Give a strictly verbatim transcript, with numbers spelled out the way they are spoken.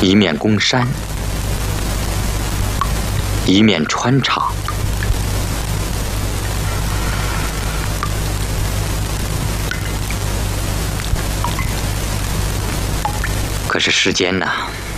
一面攻山，一面穿场。可是时间呢，